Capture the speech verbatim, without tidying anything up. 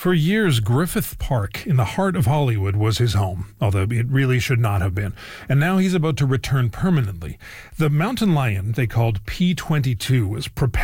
For years, Griffith Park in the heart of Hollywood was his home, although it really should not have been. And now he's about to return permanently. The mountain lion they called P twenty-two was propelled